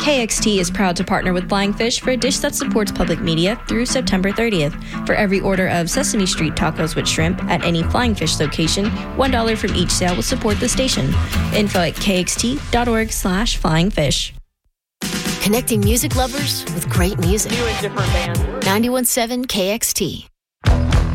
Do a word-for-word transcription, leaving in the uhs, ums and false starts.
K X T is proud to partner with Flying Fish for a dish that supports public media through September thirtieth. For every order of Sesame Street tacos with shrimp at any Flying Fish location, one dollar from each sale will support the station. Info at kxt.org slash flying fish. Connecting music lovers with great music. New and different bands. ninety-one point seven K X T.